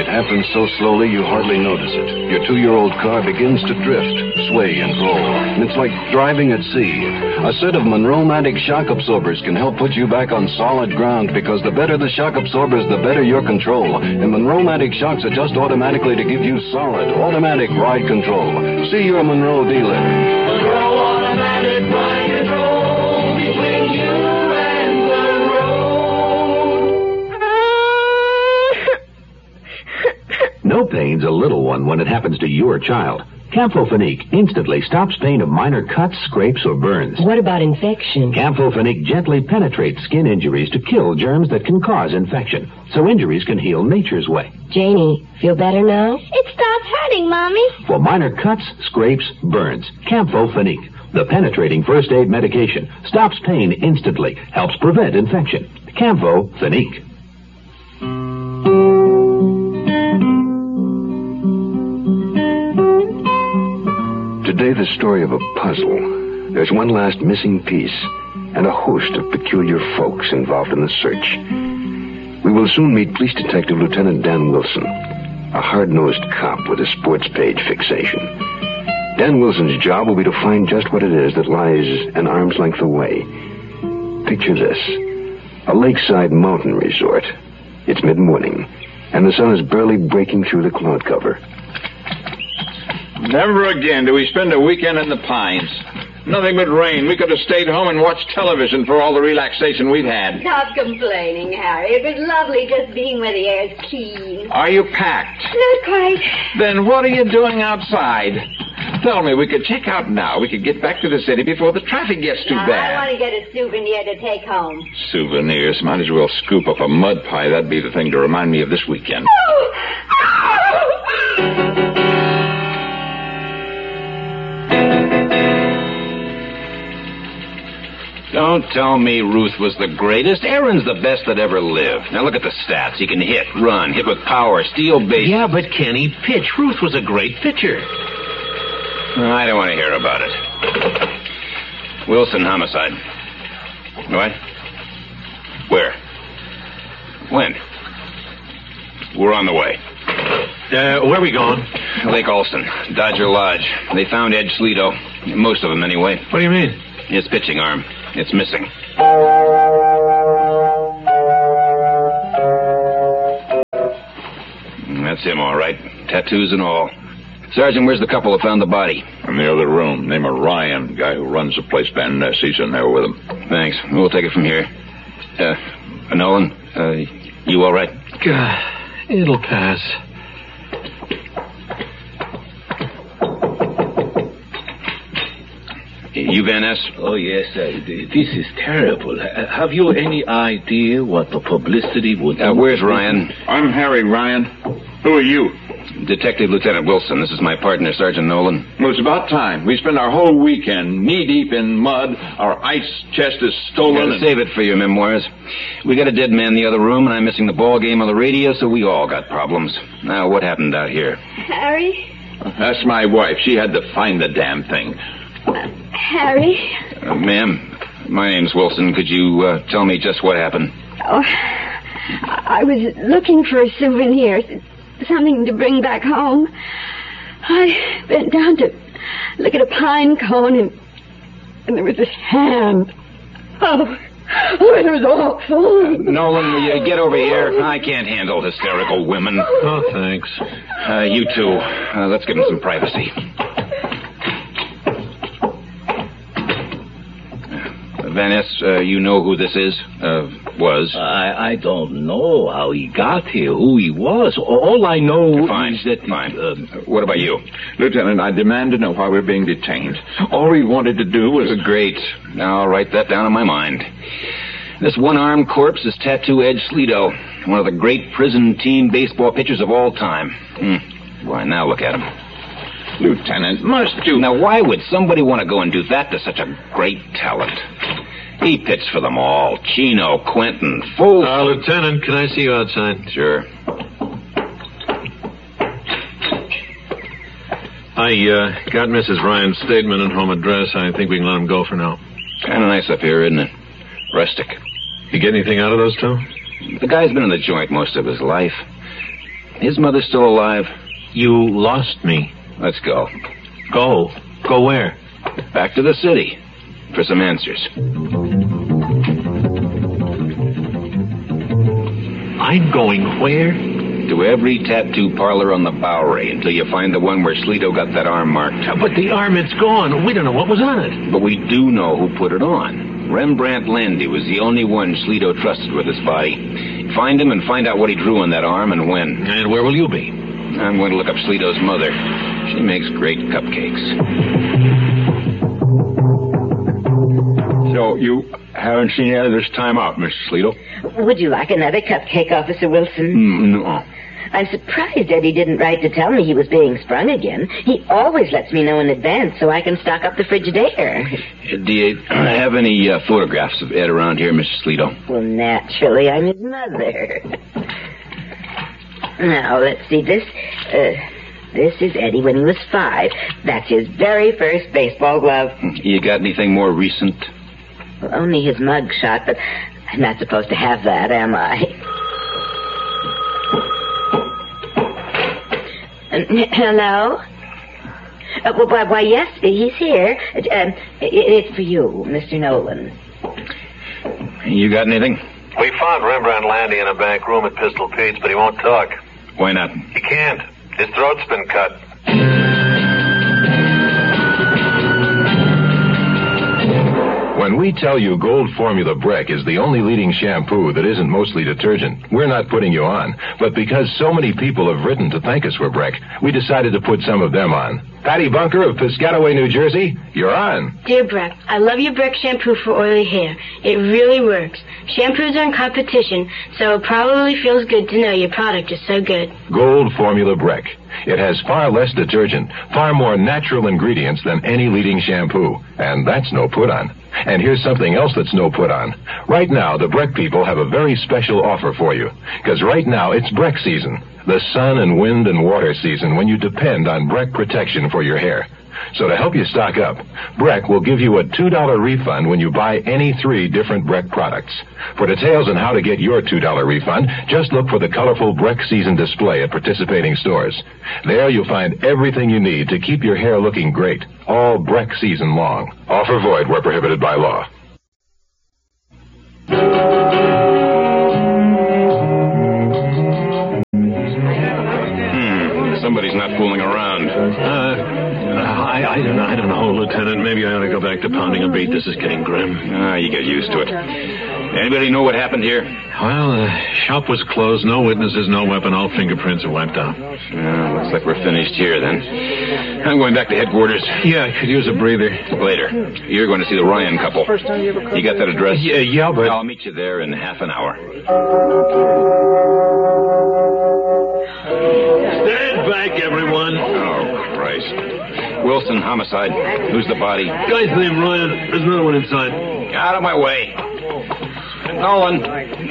happens so slowly you hardly notice it. Your 2-year-old car begins to drift, sway, and roll. And it's like driving at sea. A set of Monroe-Matic shock absorbers can help put you back on solid ground, because the better the shock absorbers, the better your control. And Monroe-Matic shocks adjust automatically to give you solid, automatic ride control. See your Monroe dealer. Monroe Automatic Ride Control between you and the road. No pain's a little one when it happens to your child. Campho-Phenique instantly stops pain of minor cuts, scrapes, or burns. What about infection? Campho-Phenique gently penetrates skin injuries to kill germs that can cause infection, so injuries can heal nature's way. Janie, feel better now? It stopped hurting, Mommy. For minor cuts, scrapes, burns, Campho-Phenique, the penetrating first aid medication, stops pain instantly, helps prevent infection. Campho-Phenique. Today, the story of a puzzle. There's one last missing piece, and a host of peculiar folks involved in the search. We will soon meet Police Detective Lieutenant Dan Wilson, a hard-nosed cop with a sports page fixation. Dan Wilson's job will be to find just what it is that lies an arm's length away. Picture this: a lakeside mountain resort. It's mid-morning, and the sun is barely breaking through the cloud cover. Never again do we spend a weekend in the Pines. Nothing but rain. We could have stayed home and watched television for all the relaxation we'd had. Stop complaining, Harry. It was lovely just being where the air's keen. Are you packed? Not quite. Then what are you doing outside? Tell me, we could check out now. We could get back to the city before the traffic gets too bad. I want to get a souvenir to take home. Souvenirs? Might as well scoop up a mud pie. That'd be the thing to remind me of this weekend. Don't tell me Ruth was the greatest. Aaron's the best that ever lived. Now look at the stats. He can hit, run, hit with power, steal bases. Yeah, but can he pitch? Ruth was a great pitcher. I don't want to hear about it. Wilson homicide. What? Where? When? We're on the way. Where are we going? Lake Olson, Dodger Lodge. They found Ed Schledo. Most of them, anyway. What do you mean? His pitching arm. It's missing. That's him, all right. Tattoos and all. Sergeant, where's the couple who found the body? In the other room. Name of Ryan, guy who runs the place. Ben Nessie's in there with him. Thanks. We'll take it from here. Nolan, you all right? God, it'll pass. You Van Ness? Oh, yes, this is terrible. Have you any idea what the publicity would do? Where's Ryan? I'm Harry Ryan. Who are you? Detective Lieutenant Wilson. This is my partner, Sergeant Nolan. Well, it's about time. We spent our whole weekend knee-deep in mud. Our ice chest is stolen. Save it for your memoirs. We got a dead man in the other room, and I'm missing the ball game on the radio, so we all got problems. Now, what happened out here? Harry? That's my wife. She had to find the damn thing. Harry? Ma'am, my name's Wilson. Could you tell me just what happened? Oh, I was looking for a souvenir, something to bring back home. I bent down to look at a pine cone, and there was this hand. Oh, it was awful. Nolan, will you get over here? I can't handle hysterical women. Oh, thanks. You two. Let's give them some privacy. Van Ness, you know who this is? Was? I don't know how he got here, who he was. All I know is that... Fine. What about you? Lieutenant, I demand to know why we're being detained. All we wanted to do was... Great. Now I'll write that down in my mind. This one-armed corpse is Tattoo Ed Schledo, one of the great prison team baseball pitchers of all time. Why, now look at him. Lieutenant, must you... Now, why would somebody want to go and do that to such a great talent? He pitched for them all. Chino, Quentin, Full... Lieutenant, can I see you outside? Sure. I got Mrs. Ryan's statement and home address. I think we can let him go for now. Kind of nice up here, isn't it? Rustic. You get anything out of those two? The guy's been in the joint most of his life. His mother's still alive. You lost me. Let's go. Go. Go where? Back to the city for some answers. I'm going where? To every tattoo parlor on the Bowery until you find the one where Sleeto got that arm marked. But the arm, it's gone. We don't know what was on it. But we do know who put it on. Rembrandt Landy was the only one Sleeto trusted with his body. Find him and find out what he drew on that arm and when. And where will you be? I'm going to look up Sleeto's mother. She makes great cupcakes. So you haven't seen any of this time out, Mr. Sleeto? Would you like another cupcake, Officer Wilson? No. I'm surprised Eddie didn't write to tell me he was being sprung again. He always lets me know in advance so I can stock up the Frigidaire. Do you have any photographs of Ed around here, Mr. Sleeto? Well, naturally, I'm his mother. Now, let's see. This is Eddie when he was 5. That's his very first baseball glove. You got anything more recent? Well, only his mug shot, but I'm not supposed to have that, am I? Hello? Why, yes, he's here. It's for you, Mr. Nolan. You got anything? We found Rembrandt Landy in a back room at Pistol Pete's, but he won't talk. Why not? He can't. His throat's been cut. When we tell you Gold Formula Breck is the only leading shampoo that isn't mostly detergent, we're not putting you on. But because so many people have written to thank us for Breck, we decided to put some of them on. Patty Bunker of Piscataway, New Jersey, you're on. Dear Breck, I love your Breck shampoo for oily hair. It really works. Shampoos are in competition, so it probably feels good to know your product is so good. Gold Formula Breck. It has far less detergent, far more natural ingredients than any leading shampoo. And that's no put-on. And here's something else that's no put-on. Right now, the Breck people have a very special offer for you. Because right now, it's Breck season. The sun and wind and water season when you depend on Breck protection for your hair. So to help you stock up, Breck will give you a $2 refund when you buy any 3 different Breck products. For details on how to get your $2 refund, just look for the colorful Breck season display at participating stores. There you'll find everything you need to keep your hair looking great, all Breck season long. Offer void where prohibited by law. Somebody's not fooling around. I don't know, Lieutenant. Maybe I ought to go back to pounding a beat. This is getting grim. You get used to it. Anybody know what happened here? Well, the shop was closed. No witnesses, no weapon. All fingerprints are wiped out. Looks like we're finished here, then. I'm going back to headquarters. Yeah, I could use a breather. Later. You're going to see the Ryan couple. You got that address? Yeah, but... I'll meet you there in half an hour. Stand back, everyone. Oh, Christ. Wilson, homicide. Who's the body? Guy's named Ryan. There's another one inside. Out of my way. Nolan.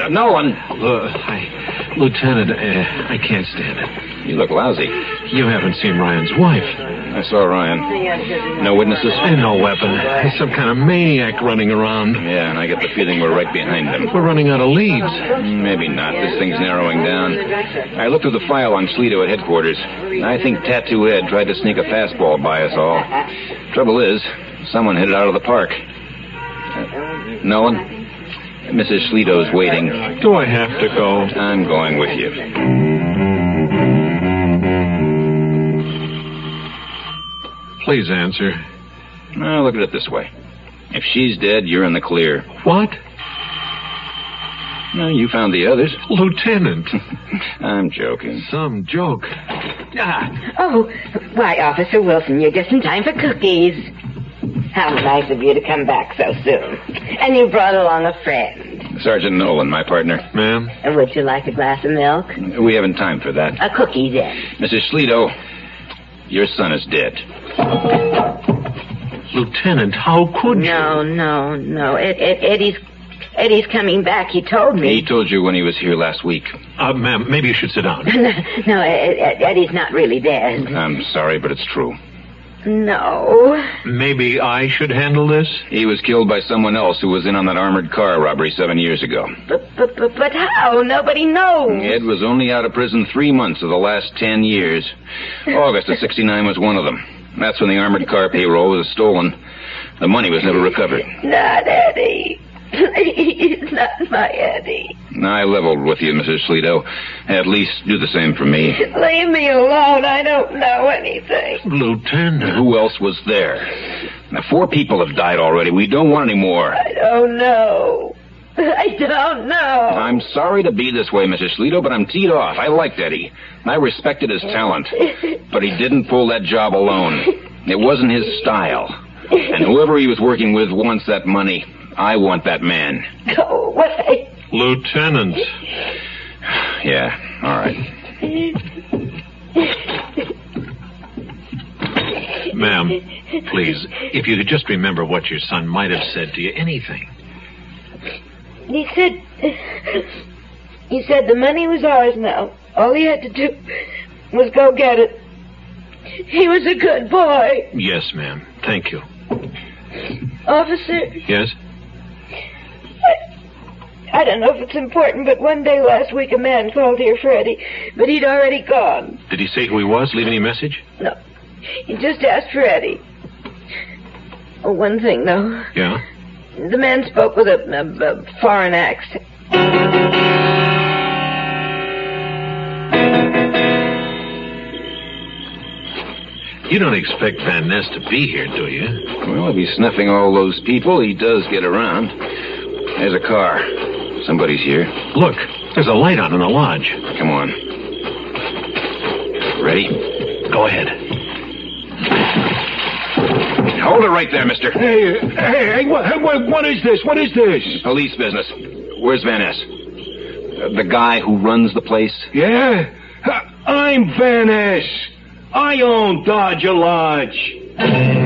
Lieutenant, I can't stand it. You look lousy. You haven't seen Ryan's wife. I saw Ryan. No witnesses? And no weapon. He's some kind of maniac running around. Yeah, and I get the feeling we're right behind him. We're running out of leads. Maybe not. This thing's narrowing down. I looked through the file on Sleeto at headquarters. I think Tattoo Ed tried to sneak a fastball by us all. Trouble is, someone hit it out of the park. Nolan? Mrs. Sleeto's waiting. Do I have to go? I'm going with you. Please answer. Now, look at it this way. If she's dead, you're in the clear. What? No, you found the others. Lieutenant. I'm joking. Some joke. Oh, why, Officer Wilson, you're just in time for cookies. How nice of you to come back so soon. And you brought along a friend. Sergeant Nolan, my partner. Ma'am? Would you like a glass of milk? We haven't time for that. A cookie, then. Mrs. Sleeto, your son is dead. Lieutenant, how could you? No. Eddie's coming back, he told me. He told you when he was here last week. Ma'am, maybe you should sit down. No, Eddie's not really dead. I'm sorry, but it's true. No. Maybe I should handle this? He was killed by someone else who was in on that armored car robbery 7 years ago. But how? Nobody knows. Ed was only out of prison 3 months of the last 10 years. August of 69 was one of them. That's when the armored car payroll was stolen. The money was never recovered. Not Eddie. Please, not my Eddie. I leveled with you, Mrs. Sleeto. At least do the same for me. Leave me alone. I don't know anything. Lieutenant. Who else was there? Now, 4 people have died already. We don't want any more. I don't know. I don't know. I'm sorry to be this way, Mrs. Sleeto, but I'm teed off. I liked Eddie. I respected his talent. But he didn't pull that job alone. It wasn't his style. And whoever he was working with wants that money. I want that man. Go away. Lieutenant. Yeah, all right. Ma'am, please, if you could just remember what your son might have said to you, anything. He said the money was ours now. All he had to do was go get it. He was a good boy. Yes, ma'am. Thank you. Officer? Yes? I don't know if it's important, but one day last week a man called here for Eddie, but he'd already gone. Did he say who he was? Leave any message? No. He just asked for Eddie. Oh, one thing, though. Yeah? The man spoke with a foreign accent. You don't expect Van Ness to be here, do you? Well, if he's sniffing all those people, he does get around. There's a car. Somebody's here. Look, there's a light on in the lodge. Come on. Ready? Go ahead. Hold it right there, mister. Hey, what is this? What is this? Police business. Where's Van Ness? The guy who runs the place? Yeah? I'm Van Ness. I own Dodger Lodge.